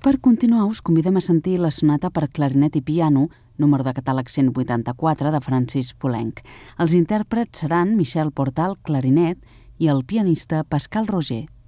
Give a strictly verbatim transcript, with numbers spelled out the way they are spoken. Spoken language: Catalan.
Per continuar, us convidem a sentir la sonata per clarinet i piano, número de catàleg cent vuitanta-quatre, de Francis Poulenc. Els intèrprets seran Michel Portal, clarinet, i el pianista Pascal Roger.